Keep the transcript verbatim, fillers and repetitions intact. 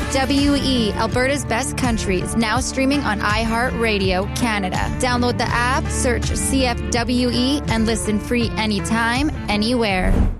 W E, Alberta's Best Countries, now streaming on iHeartRadio Canada. Download the app, search C F W E, and listen free anytime, anywhere.